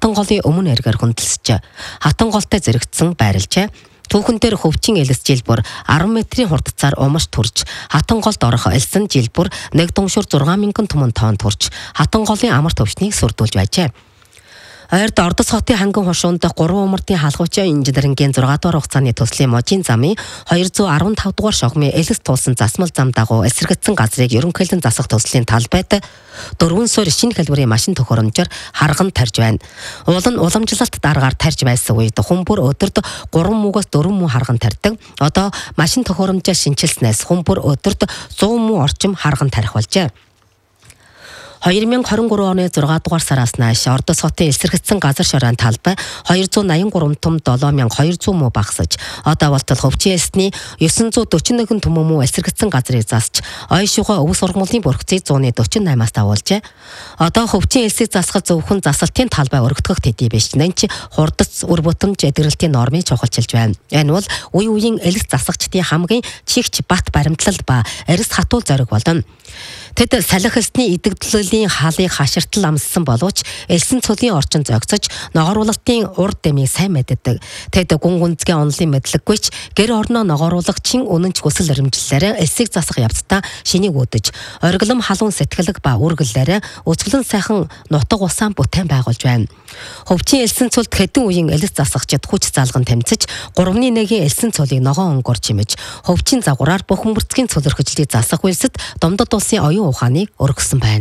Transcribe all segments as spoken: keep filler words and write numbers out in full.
хатан голын өмнө эргээр хөндлөсч хатан голтой зэрэгцсэн байрлжээ. Түүхэн дээр хөвчин элс жилбүр арван метрийн хурдцаар умарч турж хатан голд орох элсэн жилбүр нэг туншур зургаан мянган түмэн тоон турж хатан голын амар төвчнийг сүрдүүлж байжээ. Ойрд Ордос хотын ханган хошуунд гурван умартын хаалгавчаа инженерингийн зургаан дугаар хугацааны төслийн можийн замын хоёр зуун арван тав дугаар шогмын элс туулсан засмал зам дагуу эсэргэтсэн газрыг ерөнхийлөн засах төслийн талбайд дөрвөн суурь шинэ хэлбэрийн машин төхөөрөмжөөр харган тарж байна. Уул нь уламжлалт дараагаар тарж байсан үед хүн бүр өдөрт гурван муугаас дөрвөн муу харган тарьдаг. Одоо машин төхөөрөмжөө шинчилснээс хүн бүр өдөрт зуун муу орчим харган тарих болжээ. хоёр мянга хорин гурван оны зургаан дугаар сараас нааш Ордос хотын эсэргэтсэн газар шорон талбай хоёр зуун наян гурван том долоо мянга хоёр зуун муу багсаж одоо болтол хөвчин эсний девятьсот сорок один түмэн муу эсэргэтсэн газрыг засч ой шугай өвс ургамлын бүрхцийг сто сорок восемь-аас давуулжээ. Одоо хөвчин эсийг засах зөвхөн засалтын талбай өргөдгөх төдий биш нэнч хурдац үр бүтэмж эдгэрэлтийн нормыг чухалчилж байна. Энэ бол үе үеийн элс засагчдын хамгийн чигч бат баримтлал ба эрс хатуул зориг болно. Тэд салхи элсний идэгдлэлийн хаалыг хаширтал амссан боловч элсэн цөлийн орчин зогцож ногооруулалтын урд дэмийг сайн мэддэг. Тэд гүн гүнзгий онлын мэдлэггүйч гэр орноо ногооруулах чин үнэнч хүсэл эрмжлэлээр элсийг засах явцдаа шинийг өдөж оргилом халуун сэтгэлэг ба үргэллээр өцгөлөн сайхан нутаг усаан бүтээн байгуулж байна. Хөвчин элсэн цөлд хэдэн үеийн элс засагчид хүч залган тэмцэж гуравны нэгийн элсэн цөлийг ногоон өнгөөр чимэж хөвчин загвараар бүх хүмүүрцгийн цөлөрхөжлийг засах үйлсэд Домдод улсын оюун ухааныг өргөсөн байна.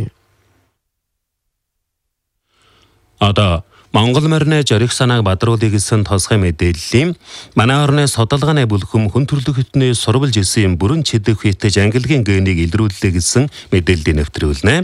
Одоо Монгол морины жорих санааг бадруулъя гэсэн тосгой мэдээллийн манай орны судалгааны бүлхэм хүн төрөлх хөтний сурвалж эсийн бүрэн чидэх хүйтэй ангилгийн генийг илрүүллээ гэсэн мэдээллийг нэвтрүүлнэ.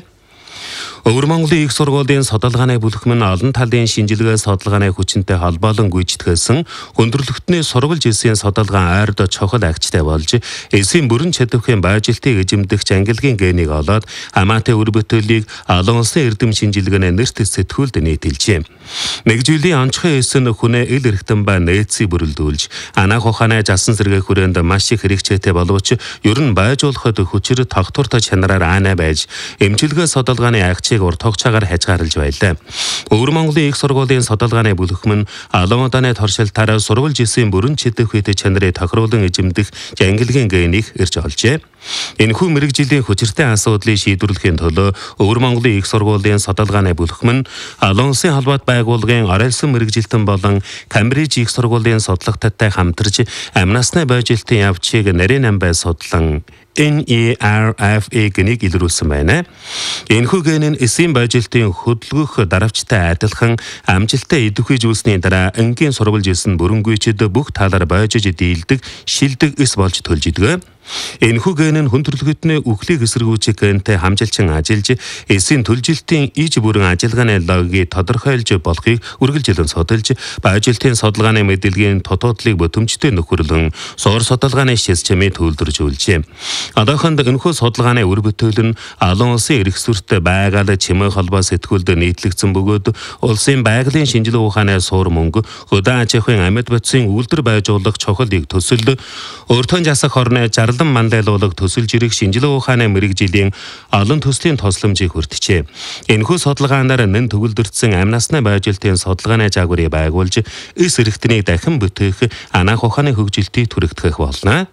Өвөр Монголын их сургуулийн судалгааны бүлхэм нь олон талын шинжилгээ судалгааны хүчинтэй холбоолон гүйцэтгэлсэн хүндрэлтний сурвалж эсийн судалгаан ойрд чухал агчтай болж эсийн бүрэн чадварын баажилтыг эзэмдэх ангилгийн генийг олоод хамаатай үр бүтээлийг олон улсын эрдэм шинжилгээний нэрт сэтгүүлд нийтэлжээ. Нэгжүүлийн онцгой эс нь хүнээ ил эрхтэн ба нээцийг бүрэлдүүлж анаах ухааны жасан сэргээ хүрээнд маш их хэрэгцээтэй боловч ер нь байжуулахад хүчээр тогтвортой чанараар аанаа байж эмчилгээ судалгааны агчийг урт хугацаагаар хязгаарлаж байлаа. Өвөр Монголын их сургуулийн судалгааны бүлхэм нь олон удааны туршилтаараа сурвалж эсийн бүрэн чидэх хүйтэй чанарыг тохируулан эзэмдэх ангилгийн генийг ирж олжээ. Энэхүү мэрэгжлийн хүчиртэй асуудлыг шийдвэрлэхийн төлөө Өвөр Монголын их сургуулийн судалгааны бүлхэм нь олон улсын холбоот байгууллагын оролцсон мэрэгжилтэн болон Камбриж их сургуулийн судлагчтай хамтарч амнасны байжилтын явцыг нарийн амбай судлан Эн И Ар Эф А гэнийг илрүүлсэн байна. Энэхүү ген нь эсийн байжилтын хөдөлгөх даравчтай адилхан амжилттай идэвхий зүйлсний дараа энгийн сурвалж эсн бүрэнгүйчэд бүх талаар бойжиж дийлдэг шилдэг эс болж төлж идэг. Энэхүү ген нь хүн төрөлхтний үхлийг эсэргүүцэх гентэй хамжилчин ажиллаж эсийн төлжилтийн иж бүрэн ажиллагааны логикийг тодорхойлж болохыг үргэлжлэн судалж байжилтын судалгааны мэдээллийн тотоодлыг бүтэмжтэй нөхөрлөн суур судалгааны системийг төлөвлөжүүлжээ. Одоохонд энэхүү судалгааны үр бүтээл нь олон улсын эрх сүртэй байгаль чимээ холбоо сэтгүүлд нийтлэгдсэн бөгөөд улсын байгалийн шинжилгээ ухааны суур мөнгө хөдөө аж ахуйн амьд бодисын үйлдвэр байжуулах чухлыг төсөл өөртөө засах орны жарлан мандайлуулах төсөл жирэх шинжилгээ ухааны мэрэгжлийн олон төслийн тусламжийг хүртжээ. Энэхүү судалгаанаар нэн төгөлдөрсөн амнасны байжилтын судалгааны жаагварыг байгуулж эс эрхтнийг дахин бүтээх анаах ухааны хөгжилтийг түрэгдэх болно.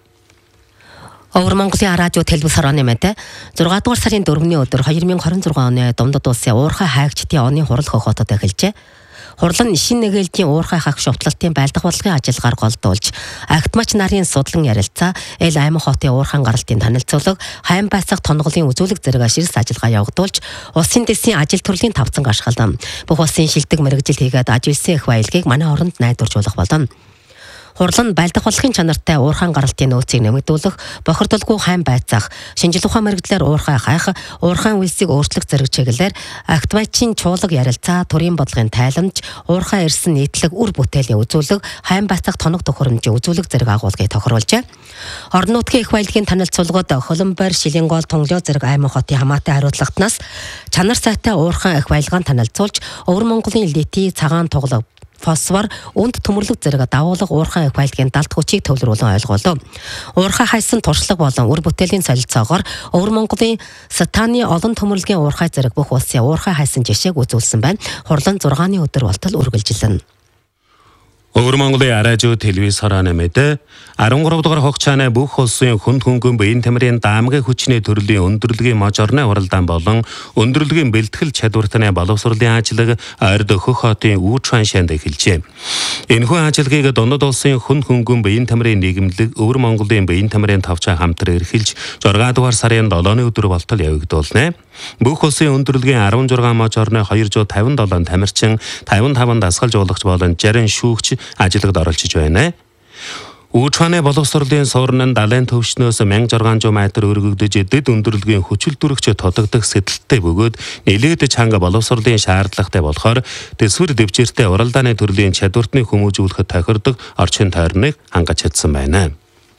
Өвөр Монголын радио телевиз хорооны мэдээ зургаан дугаар сарын дөрөвний өдөр хоёр мянга хорин зургаан оны Домдод улсын уурхай хайгчдын оны хурал хохотод эхэлжээ. Хурал нь шинэ нэгээлтийн уурхай хах шувтлалтын байлдах бодлогын ажиллагаар голдуулж, агтмач нарын судлан ярилцаа, эл аймаг хотын уурхайн гаралтын танилцуулга, хайн байцах тонголын үзүүлэг зэрэг ширс ажиллагаа явагдуулж, улсын дэсийн ажил төрлийн тавцанг ашиглан, бүх улсын шилдэг мэрэгжил хийгээд ажилсан их баялагийг манай оронд найдваржуулах болно. Хурал нь байлдах болгын чанартай уурхайн гаралтын нөөцийг нэмэгдүүлэх, бохирдолгүй хайн байцаах, шинжил ухаан мэрэгдлэр уурхай хайх, уурхайн үйлсийг өөрчлөх зэрэг чиглэлээр актмачийн чуулга ярилцаа, төрийн бодлогын тайламж, уурхай ирсэн нийтлэг үр бүтээлийн үзүүлэг, хайн байцаах тоног төхөөрөмжийн үзүүлэг зэрэг агуулгыг тохируулжээ. Орон нутгийн их баялагын танилцуулгад Холомбойр, Шилэнгол, Тунгалоо зэрэг аймаг хотын хамаатай хариуцлагатнаас чанар сайтай уурхайн их баялагын танилцуулж, Өвөр Монголын литий, цагаан тугалаг фосфор, үнд төмөрлөг зэрэг давуулга уурхай их баялагын далд хүчийг төвлөрүүлэн ойлгуулав. Уурхай хайсан туршлага болон үр бүтээлийн солилцоогоор Өвөр Монголын Станы олон төмөрлөгийн уурхай зэрэг бүх улсын уурхай хайсан жишээг үзүүлсэн байна. Хурлан зургааны өдөр болтол үргэлжилнэ. Өвөр Монголын араажуу телевиз харааны мэдээ арван гурав дугаар хугацааны бүх улсын хүнд хөнгөн биеийн тамирын даамгай хүчний төрлийн өндөрлөгийн мож орны уралдаан болон өндөрлөгийн бэлтгэл чадвартны боловсролын ажил ойрд Хөх хотын Үүчхан шанд эхэлжээ. Энэхүү ажиллагааг дундад улсын хүнд хөнгөн биеийн тамирын нийгэмлэг Өвөр Монголын биеийн тамирын тавчаа хамтран эрхэлж зургаан дугаар сарын долооны өдөр болтол явагдуулна. Бүх улсын өндөрлөгийн арван зургаан мож орны хоёр зуун тавин долоо тамирчин, тавин таван дасгал жуулагч болон жарин шүүгч ажиллагад оролцож байна. Үүчханы боловсролын суурн нь далайн төвшнөөс мянга зургаан зуун метр өргөгдөж дэд өндөрлөгийн хүчил дүрэгч тодогдох сэтэлтэй бөгөөд нэлээд чанга боловсролын шаардлагатай болохоор төсвөр дэвчээртэй уралдааны төрлийн чадвартны хүмүүжүүлэхэд тохирдог орчин тойрныг хангаж чадсан байна.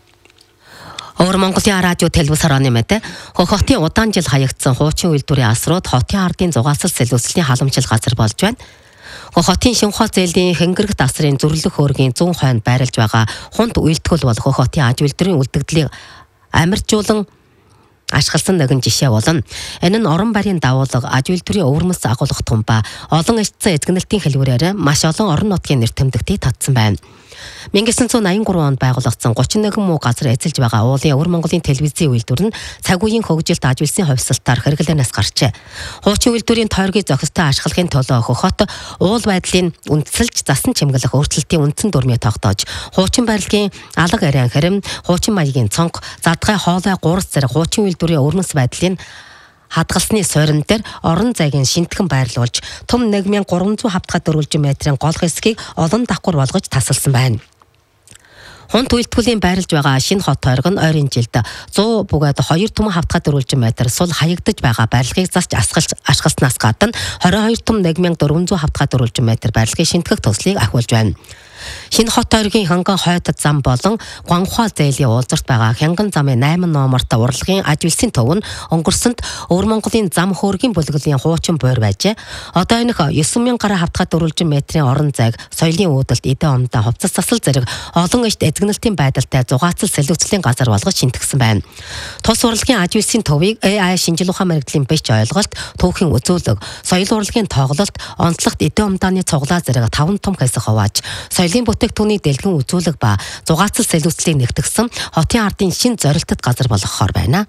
Өвөр Монголын радио телевиз харааны мэдээ Хөх хотын удаан жил хаягдсан хуучин үйлдвэрийн асрууд хотын ардын зугаацал солиулсны халамжил газар болж байна. Хөх хотын Шинхоо зээлийн хэнгэрэгт асрын зүрлэх хөөргийн зүүн хойнд байрлаж байгаа хунт үйлдэл бол Хөх хотын аж үйлдвэрийн үлдэгдлийг амарчуулан ашигласан нэгэн жишээ болно. Энэ нь орон барийн давуулга, аж үйлдвэрийн өвөрмөс агуулгах тумба, олон эцсэн эзэгнэлтийн хэлбэрээр маш олон орон нутгийн нэр томьдогтыг татсан байна. мянга девятьсот восемьдесят три онд байгуулагдсан гучин нэгэн муу газар эзэлж байгаа уулын Өвөр Монголын телевизийн үйлдвэр нь цаг үеийн хөгжилд аж үйлсийн хувьсалтаар хэрэглэнээс гарчээ. Хуучин үйлдвэрийн тойргийн зохистой ашиглахын төлөө Хөх хот уул байдлын үндсэлж засан чимгэлэх өөрчлөлтийн үндсэн дүрмийг тогтоож, хуучин барилгын алга ариан хэрэм, хуучин маягийн цонх, задгай хоолой гурс зэрэг хуучин үйлдвэрийн өвөрмөс байдлын хадгалсны суурин дээр орон зайгийн шинтгэн байрлуулж, том нэг мянган гурван зуун хавтгай дөрвөлжин метрийн гол хэсгийг олон давхар болгож тасалсан байна. Хунт үйлдвэрлэлийн байрлаж байгаа шинэ хот тойрог нь ойрын жилд зуун бүгээд хоёр том хавтгай дөрвөлжин метр сул хаягдаж байгаа байрлагыг засч асгалж ашигласнаас гадна двадцать two том нэг мянган дөрвөн зуун хавтгай дөрвөлжин метр байрлагын шинтгэх төслийг ахиулж байна. Шинэ хот тойргийн ханган хойд зам болон Гуанхуа зээлийн уулзарт байгаа хянган замын eight номерт урлагийн аж үйлсийн төв нь өнгөрсөнд Өвөр Монголын зам хөөргийн бүлэглэлийн хуучин буур байжээ. Одоо энэх девять мянган гаруй хавтгай дөрвөлжин метрийн орон зайг соёлын үүдэлт эдэн омдоо хувцас засал зэрэг олон ишт эзэгнэлтийн байдалтай зугаацал солиуцлын газар болгож шинтгэсэн байна. Тус урлагийн аж үйлсийн төвийг эй ай шинжил ухаан мэргэжлийн бич ойлголт, түүхийн үзүүлэг, соёл урлагийн тоглолт, онцлогт эдэн омдааны цуглаа зэрэг таван том хэсэг хувааж соёлын бүтээгдэхүүний дэлгэн үзүүлэг ба зугаацал солиуцлыг нэгтгэсэн хотын ардын шинэ зорилтод газар болгохоор байна.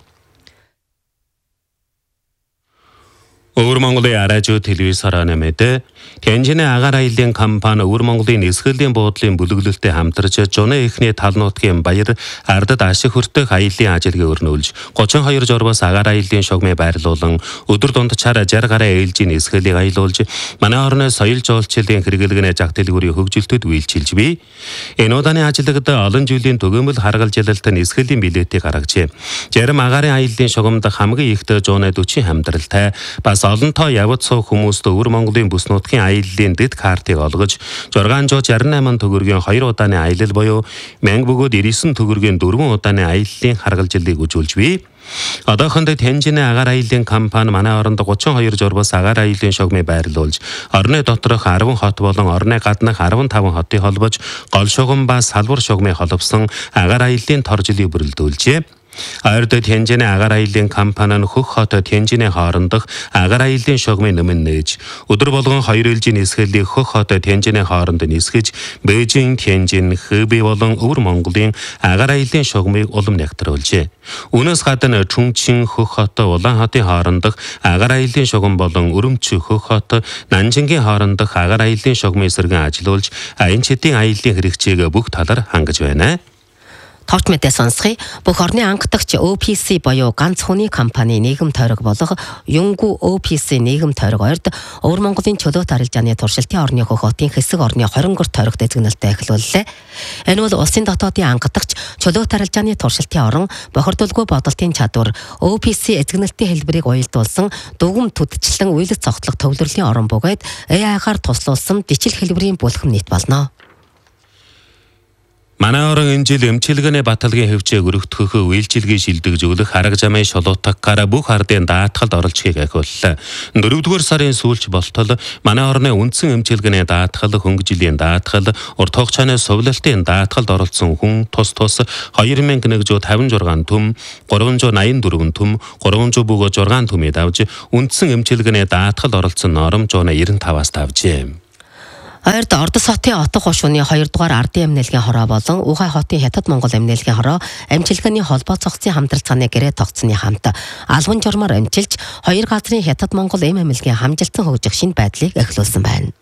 Өвөр Монголын араажуу телевиз харааны мэдээ Тянжины агаар аяллаа компани Өвөр Монголын эсгэллийн буудлын бүлэглэлтэй хамтарч Жуны эхний тал нутгийн баяр ардад ашиг хүртэх аяллаа ажиллагаа өрнүүлж thirty-two журмаас агаар аяллаа шугамыг байрлуулан өдөр дундчаар sixty гаруй ээлжийн эсгэлийг аялуулж манай орны соёл жуулчлалын хэрэглэгнээ зах дэлгүүрийн хөгжилтөд үйлчилж бий. Энэ удааны ажиллагад олон жилийн төгөөмөл харгалзалалтын эсгэллийн билетийг гаргажээ. Зарим агаарын аяллаа шугамд хамгийн ихтэй one forty хамтралтай бас олонтоо явц суух хүмүүст Өвөр Монголын бүс нутгийн аяллаа дэд картыг олгож six hundred sixty-eight төгрөгийн хоёр удааны аялал буюу мянга бөгөөд ninety-nine төгрөгийн дөрвөн удааны аяллаа харгалзалыг үзүүлж бий. Одоохонд Тянжины агаар аяллаа компани манай оронд thirty-two журмаас агаар аяллаа шугамыг байрлуулж орны доторх ten хот болон орны гаднах fifteen хотыг холбож гол шугам ба салбар шугамыг холбосон агаар аяллаа торжилыг бүрэлдүүлжээ. Ойрд Тянжины агаар аяллаа компани нь Хөх хот Тянжины хоорондох агаар аяллаа шугамын нэмэн нээж өдөр болгон хоёр ээлжийн эсгэлийг Хөх хот Тянжины хооронд нисгэж Бээжин, Тянжин, Хэбэй болон Өвөр Монголын агаар аяллаа шугамыг улам нягтруулжээ. Үүнээс гадна Чүнчин, Хөх хот, Улаанхотын хоорондох агаар аяллаа шугам болон Өрөмч, Хөх хот, Нанжингийн хоорондох агаар аяллаа шугамыг сэргэн ажиллуулж аян чидийн аяллаа хэрэгцээг бүх талаар хангаж байна. Товч мэдээ сонсхий бүх орны анхдагч о пи си буюу ганц хүний компани нийгэм тойрог болох Юнгу о пи си нийгэм тойрог ойрд Өвөр Монголын чөлөөт арилжааны туршилтын орны Хөх хотын хэсэг орны twenty гурт тойрогт эзэгнэлтэй эхлүүллээ. Энэ бол улсын дотоодын анхдагч чөлөөт арилжааны туршилтын орон бохирдуулгүй бодолтын чадвар о пи си эзэгнэлтийн хэлбэрийг уялдуулсан дүгм түдчлэн уйлд цогцлох төвлөрлийн орон бөгөөд эй ай-гаар туслуулсан дижил хэлбэрийн бүлхэм нийт болно. Манай орон энэ жил эмчилгээний баталгийн хөвчөг өргөдөхөх үйлчилгээ шилдэгжүүлэх арга замын шулуутагаараа бүх ардын даатгалд оролцохыг ахиуллаа. дөрөвдүгээр сарын сүүлч болтол манай орны үндсэн эмчилгээний даатгал, хөнгөжилийн даатгал, урт хугацааны сувлалтын даатгалд оролцсон хүн тус тус хоёр мянга нэгдүгээр тавин жургаан түм, гурван зуун найман дөрвөн түм, гурван зуун бүгэ жургаан түмэд авж үндсэн эмчилгээний даатгалд оролцсон ном зуун нэрэн таваас тавжээ. Хоёрд Ордос хотын Отох хошууны хоёрдугаар ардын эмнэлгийн хороо болон Ухай хотын Хятад Монгол эмнэлгийн хороо эмчилгээний холбоо цогцын хамтрал цааны гэрээ тогтсны хамт албан журмаар эмчилж хоёр газрын Хятад Монгол эм эмнэлгийн хамжилтсан хөгжих шинэ байдлыг эхлүүлсэн байна.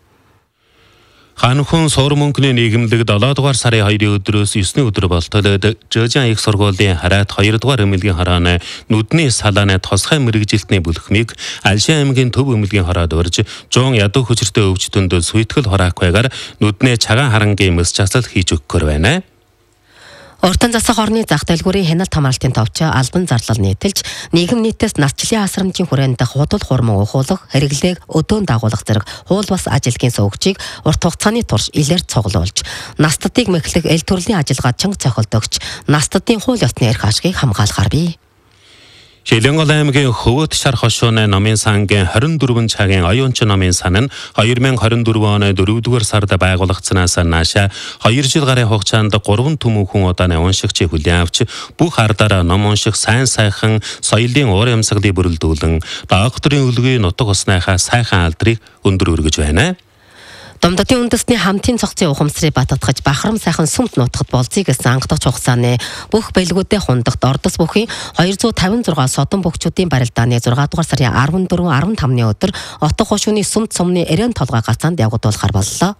Ханхан суур мөнгөний нийгэмлэг долоо дугаар сарын хоёрын өдрөөс есний өдөр болтолд Жожан их сургуулийн хараад хоёр дугаар эмнэлгийн хороон нүдний салааны тосгой мэрэгжилтний бүлхмийг Алшин аймгийн төв эмнэлгийн хороод урьж жуун ядуу хүчиртэй өвчтөнд сүйтгэл хураахгүйгээр нүдний цагаан харангийн мэс часлал хийж өгөхөр байна. Уртан засах орны зах дэлгүүрийн хяналт хамгаалтын товч албан зарлал нийтэлж нийгэм нийтээс нарчлын асрамжийн хүрээнд худал хурман ухуулах, хэрэглээг өдөөн дагуулах зэрэг хуул бас ажилтгийн сувгчийг урт хугацааны турш илээр цуглуулж, настадыг мэхлэх эл төрлийн ажиллагаа чанга цохилдогч, настадын хууль ёсны эрх ашгийг хамгаалахар бий. Шилэнгол аймгийн Хөвөт шар хошууны номын сангийн хорин дөрвөн цагийн оюунч номын сан нь хоёр мянга хорин дөрвөн оны дөрөвдүгээр сард байгуулагдсанаас наашаа хоёр жил гарын хугацаанд гурван түмэн хүн удааны уншигчийг хүлээн авч бүх ардаараа ном унших сайн сайхан соёлын уур амьсгалыг бүрэлдүүлэн докторийн үлгий нутаг усныхаа сайхан алдрыг өндөр өргөж байна. Домдодын үндэсний хамтын цогцын ухамсарыг баттгаж бахарам сайхан сүмт нутагт болзъя гэсэн анхдагч хугацааны бүх бэлгүүдээ хундагт Ордос бүхий хоёр зуун тавин зургаан содон бөхчүүдийн барилдааны зургаан дугаар сарын арван дөрвөн арван тамны өдөр Отох хошууны сүмт сумны эрээн толгой гацаанд явагдуулахар боллоо.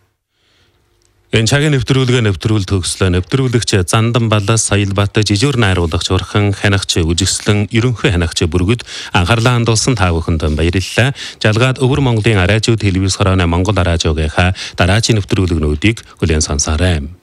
Энэ цагийн нэвтрүүлгээ нэвтрүүл төгслөө. Нэвтрүүлэгч Зандан Балас, Саялбат, Жижүүр найруулагч Урхан, хянагч Үжигслэн, ерөнхий хянагч Бүргэд анхаарлаа хандуулсан та бүхэнд баярлалаа. Жалгаад Өвөр Монголын радио телевиз хорооны Монгол радиогийнхаа дараагийн нэвтрүүлгнүүдийг хүлээн сонсоорой.